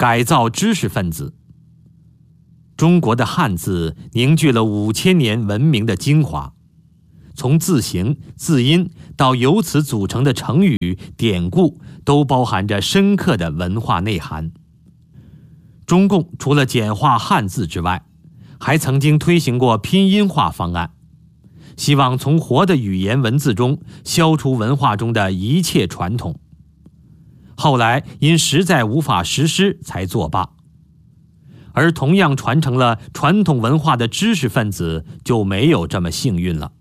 改造知识分子。中国的汉字凝聚了5000年文明的精华，从字形、字音到由此组成的成语、典故，都包含着深刻的文化内涵。中共除了简化汉字之外，还曾经推行过拼音化方案，希望从活的语言文字中消除文化中的一切传统。后来因实在无法实施才作罢。而同样传承了传统文化的知识分子就没有这么幸运了。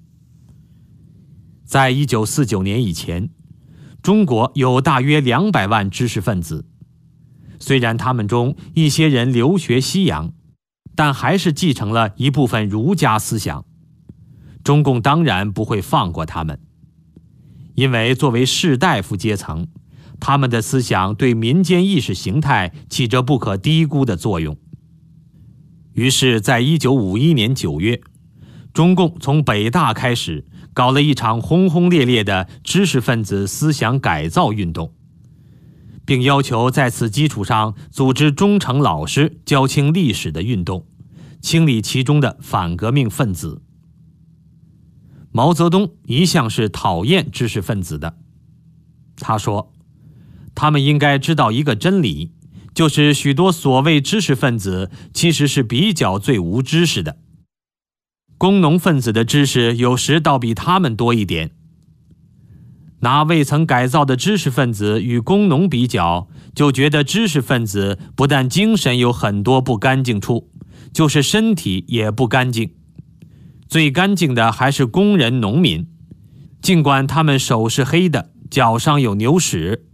在1949年以前，中国有大约200万知识分子，虽然他们中一些人留学西洋，但还是继承了一部分儒家思想。中共当然不会放过他们，因为作为士大夫阶层，他们的思想对民间意识形态起着不可低估的作用。于是在1951年9月，中共从北大开始搞了一场轰轰烈烈的知识分子思想改造运动，并要求在此基础上组织忠诚老实、教清历史的运动，清理其中的反革命分子。毛泽东一向是讨厌知识分子的，他说，他们应该知道一个真理，就是许多所谓知识分子其实是比较最无知识的。工农分子的知识有时倒比他们多一点。拿未曾改造的知识分子与工农比较，就觉得知识分子不但精神有很多不干净处，就是身体也不干净。最干净的还是工人农民，尽管他们手是黑的，脚上有牛屎。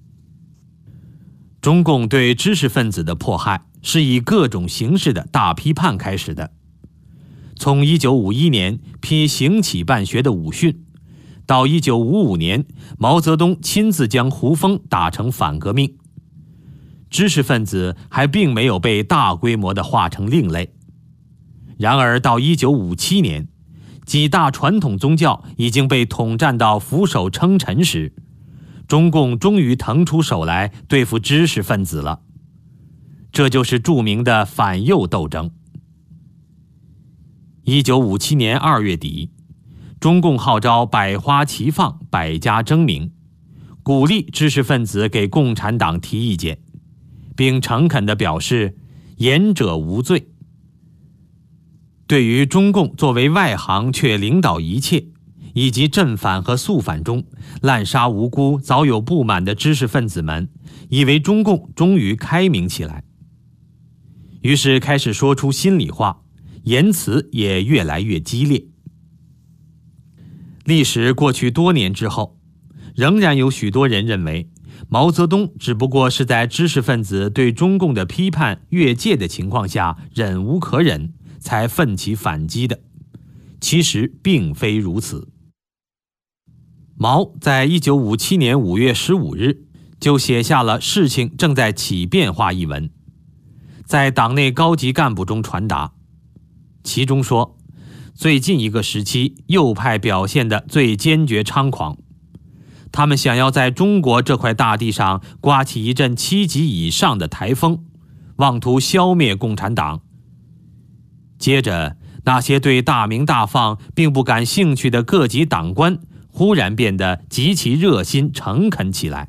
中共对知识分子的迫害是以各种形式的大批判开始的。从1951年批行启办学的武训，到1955年毛泽东亲自将胡风打成反革命，知识分子还并没有被大规模地划成另类。然而到1957年，几大传统宗教已经被统战到俯首称臣时，中共终于腾出手来对付知识分子了。这就是著名的反右斗争。1957年2月底，中共号召百花齐放，百家争鸣，鼓励知识分子给共产党提意见，并诚恳地表示言者无罪。对于中共作为外行却领导一切，以及正反和肃反中滥杀无辜、早有不满的知识分子们，以为中共终于开明起来，于是开始说出心里话，言辞也越来越激烈。历史过去多年之后，仍然有许多人认为毛泽东只不过是在知识分子对中共的批判越界的情况下忍无可忍，才奋起反击的。其实并非如此。毛在1957年5月15日就写下了《事情正在起变化》一文，在党内高级干部中传达。其中说，最近一个时期右派表现得最坚决猖狂，他们想要在中国这块大地上刮起一阵7级以上的台风，妄图消灭共产党。接着，那些对大鸣大放并不感兴趣的各级党官忽然变得极其热心诚恳起来。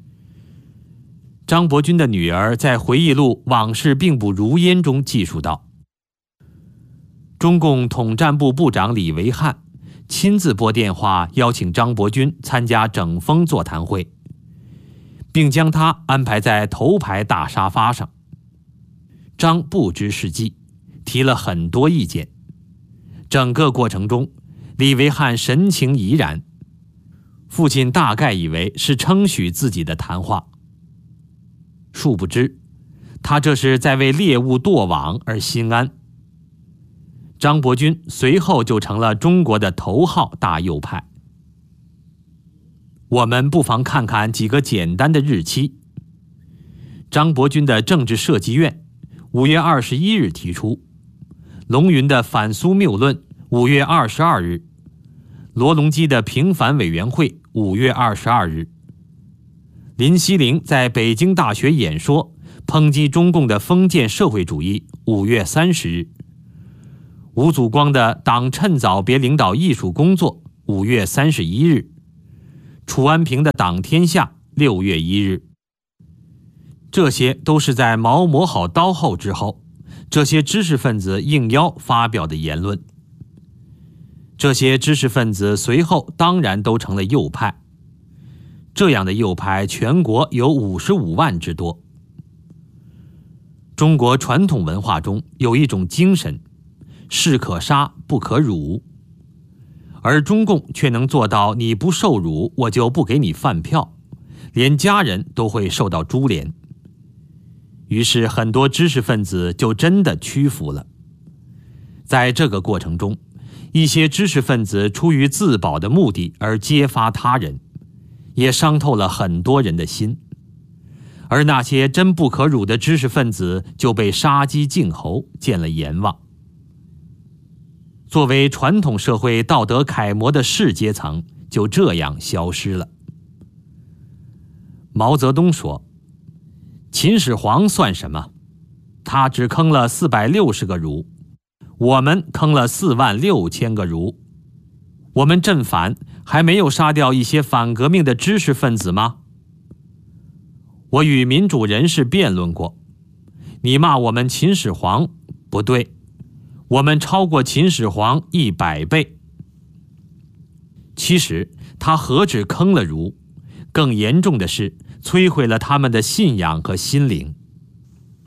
张伯钧的女儿在回忆录《往事并不如烟》中记述道，中共统战部部长李维汉亲自拨电话邀请张伯钧参加整风座谈会，并将他安排在头排大沙发上。张不知是计，提了很多意见。整个过程中，李维汉神情怡然，父亲大概以为是称许自己的谈话，殊不知他这是在为猎物堕网而心安。张伯钧随后就成了中国的头号大右派。我们不妨看看几个简单的日期。张伯钧的政治设计院5月21日提出，龙云的反苏谬论5月22日，罗隆基的平反委员会5月22日，林希龄在北京大学演说抨击中共的封建社会主义5月30日，吴祖光的党趁早别领导艺术工作5月31日，楚安平的党天下6月1日。这些都是在毛磨好刀后之后，这些知识分子应邀发表的言论。这些知识分子随后当然都成了右派，这样的右派全国有55万之多。中国传统文化中有一种精神，士可杀不可辱，而中共却能做到你不受辱我就不给你饭票，连家人都会受到株连。于是很多知识分子就真的屈服了。在这个过程中，一些知识分子出于自保的目的而揭发他人，也伤透了很多人的心。而那些真不可辱的知识分子就被杀鸡儆猴，见了阎王。作为传统社会道德楷模的士阶层就这样消失了。毛泽东说，秦始皇算什么？他只坑了460个儒，我们坑了46000个儒。我们镇反还没有杀掉一些反革命的知识分子吗？我与民主人士辩论过，你骂我们秦始皇不对，我们超过秦始皇100倍。其实他何止坑了儒，更严重的是摧毁了他们的信仰和心灵。